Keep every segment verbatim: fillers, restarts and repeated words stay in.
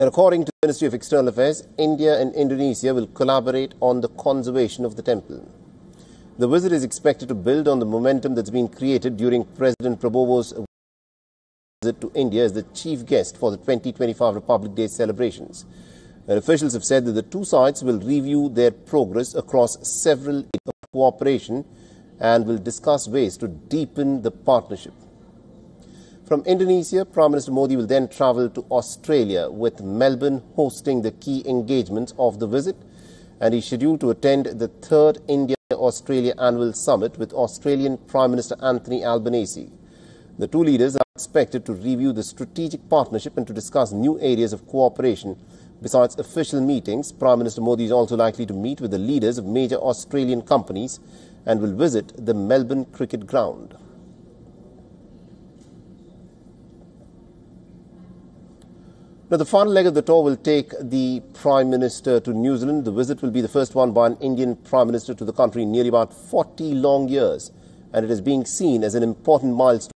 And according to the Ministry of External Affairs, India and Indonesia will collaborate on the conservation of the temple. The visit is expected to build on the momentum that's been created during President Prabowo's visit to India as the chief guest for the twenty twenty-five Republic Day celebrations. And officials have said that the two sides will review their progress across several areas of cooperation and will discuss ways to deepen the partnership. From Indonesia, Prime Minister Modi will then travel to Australia, with Melbourne hosting the key engagements of the visit, and he's scheduled to attend the third India-Australia Annual Summit with Australian Prime Minister Anthony Albanese. The two leaders are expected to review the strategic partnership and to discuss new areas of cooperation. Besides official meetings, Prime Minister Modi is also likely to meet with the leaders of major Australian companies and will visit the Melbourne cricket ground. Now, the final leg of the tour will take the Prime Minister to New Zealand. The visit will be the first one by an Indian Prime Minister to the country in nearly about forty long years, and it is being seen as an important milestone.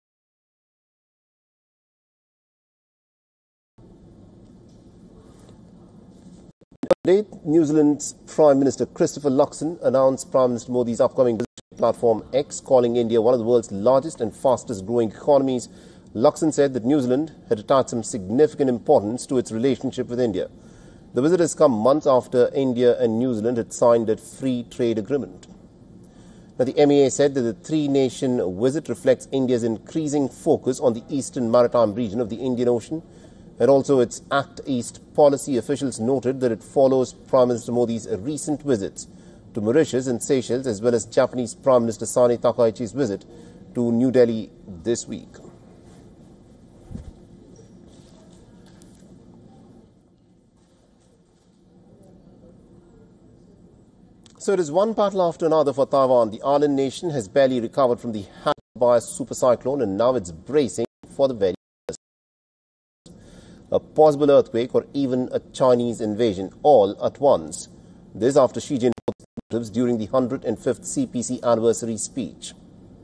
Today, New Zealand's Prime Minister Christopher Luxon announced Prime Minister Modi's upcoming visit to platform X, calling India one of the world's largest and fastest growing economies. Luxon said that New Zealand had attached some significant importance to its relationship with India. The visit has come months after India and New Zealand had signed a free trade agreement. Now, the M E A said that the three-nation visit reflects India's increasing focus on the eastern maritime region of the Indian Ocean, and also its Act East policy. Officials noted that it follows Prime Minister Modi's recent visits to Mauritius and Seychelles, as well as Japanese Prime Minister Sane Takaichi's visit to New Delhi this week. So it is one battle after another for Taiwan. The island nation has barely recovered from the havoc by a super cyclone, and now it's bracing for the very worst. A possible earthquake or even a Chinese invasion all at once. This after Xi Jinping's during the one hundred fifth C P C anniversary speech.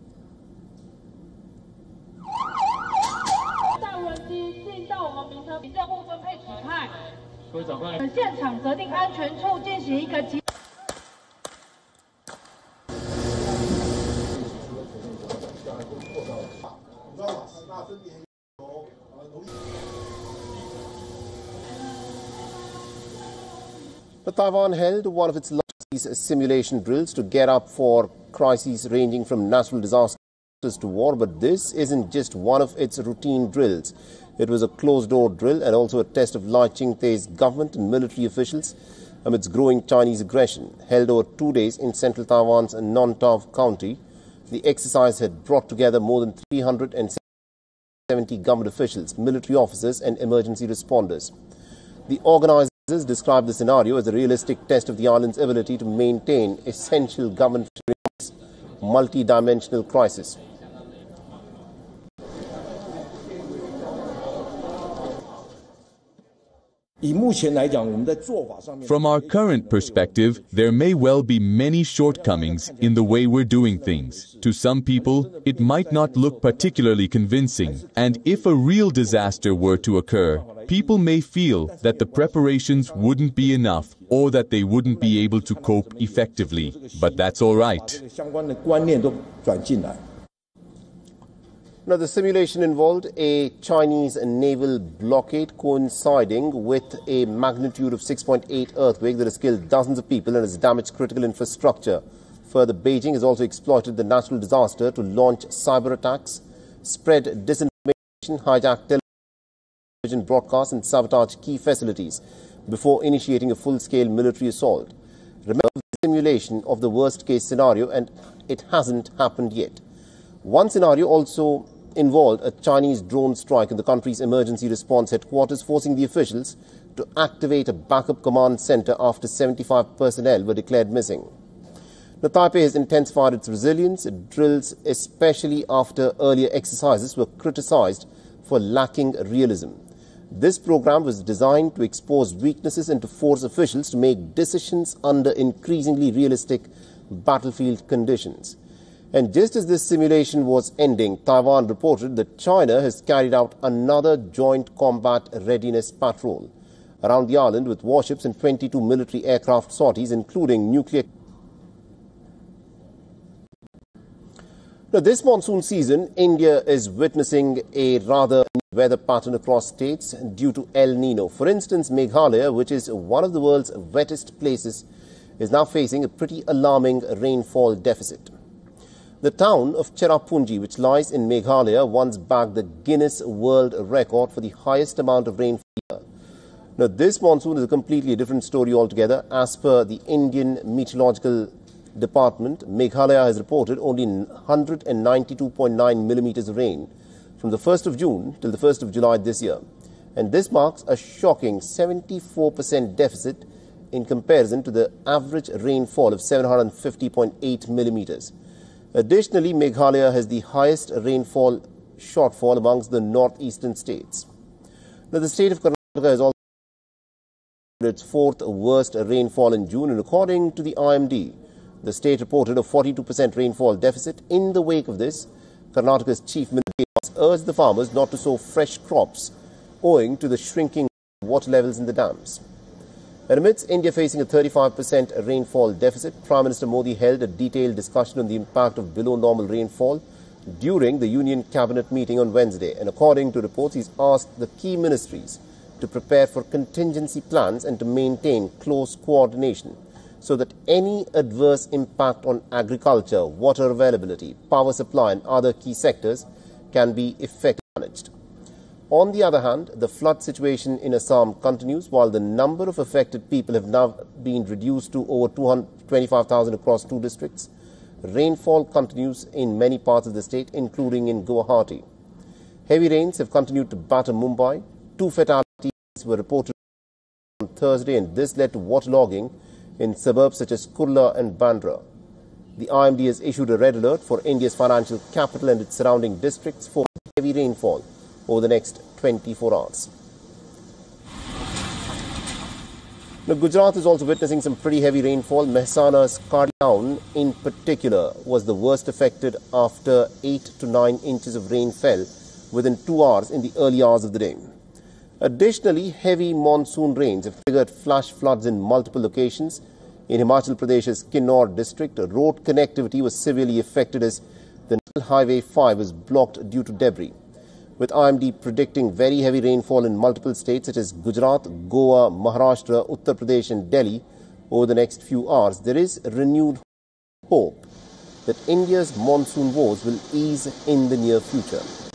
But Taiwan held one of its largest simulation drills to get up for crises ranging from natural disasters to war. But this isn't just one of its routine drills. It was a closed-door drill and also a test of Lai Ching-te's government and military officials amidst growing Chinese aggression. Held over two days in central Taiwan's Nontau County, the exercise had brought together more than three hundred seventy government officials, military officers and emergency responders. The organizers described the scenario as a realistic test of the island's ability to maintain essential government during this multi-dimensional crisis. From our current perspective, there may well be many shortcomings in the way we're doing things. To some people, it might not look particularly convincing, and if a real disaster were to occur, people may feel that the preparations wouldn't be enough or that they wouldn't be able to cope effectively. But that's all right. Now, the simulation involved a Chinese naval blockade coinciding with a magnitude of six point eight earthquake that has killed dozens of people and has damaged critical infrastructure. Further, Beijing has also exploited the natural disaster to launch cyber attacks, spread disinformation, hijack television broadcasts and sabotage key facilities before initiating a full-scale military assault. Remember the simulation of the worst-case scenario, and it hasn't happened yet. One scenario also involved a Chinese drone strike in the country's emergency response headquarters, forcing the officials to activate a backup command center after seventy-five personnel were declared missing. The Taipei has intensified its resilience. Drills, especially after earlier exercises, were criticized for lacking realism. This program was designed to expose weaknesses and to force officials to make decisions under increasingly realistic battlefield conditions. And just as this simulation was ending, Taiwan reported that China has carried out another joint combat readiness patrol. around the island with warships and twenty-two military aircraft sorties, including nuclear. Now, this monsoon season, India is witnessing a rather weather pattern across states due to El Nino. For instance, Meghalaya, which is one of the world's wettest places, is now facing a pretty alarming rainfall deficit. The town of Cherrapunji, which lies in Meghalaya, once bagged the Guinness World Record for the highest amount of rainfall. Now, this monsoon is a completely different story altogether. As per the Indian Meteorological Department, Meghalaya has reported only one hundred ninety-two point nine millimeters of rain from the first of June till the first of July this year. And this marks a shocking seventy-four percent deficit in comparison to the average rainfall of seven hundred fifty point eight millimeters. Additionally, Meghalaya has the highest rainfall shortfall amongst the northeastern states. Now, the state of Karnataka has also its fourth worst rainfall in June, and according to the I M D, the state reported a forty-two percent rainfall deficit. In the wake of this, Karnataka's chief minister urged the farmers not to sow fresh crops owing to the shrinking water levels in the dams. And amidst India facing a thirty-five percent rainfall deficit, Prime Minister Modi held a detailed discussion on the impact of below normal rainfall during the Union Cabinet meeting on Wednesday. And according to reports, he's asked the key ministries to prepare for contingency plans and to maintain close coordination so that any adverse impact on agriculture, water availability, power supply and other key sectors can be effectively managed. On the other hand, the flood situation in Assam continues, while the number of affected people have now been reduced to over two hundred twenty-five thousand across two districts. Rainfall continues in many parts of the state, including in Guwahati. Heavy rains have continued to batter Mumbai. Two fatalities were reported on Thursday, and this led to waterlogging in suburbs such as Kurla and Bandra. The I M D has issued a red alert for India's financial capital and its surrounding districts for heavy rainfall over the next twenty-four hours. Now, Gujarat is also witnessing some pretty heavy rainfall. Mehsana's Kadi town in particular was the worst affected after eight to nine inches of rain fell within two hours in the early hours of the day. Additionally, heavy monsoon rains have triggered flash floods in multiple locations. In Himachal Pradesh's Kinnaur district, road connectivity was severely affected as the National Highway five was blocked due to debris. With I M D predicting very heavy rainfall in multiple states such as Gujarat, Goa, Maharashtra, Uttar Pradesh and Delhi over the next few hours, there is renewed hope that India's monsoon woes will ease in the near future.